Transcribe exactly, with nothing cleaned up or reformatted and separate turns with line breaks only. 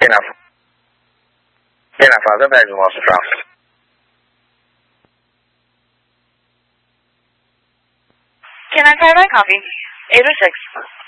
Enough. Enough, Father. Vägen var så fram.
Can I try that copy? eight oh six.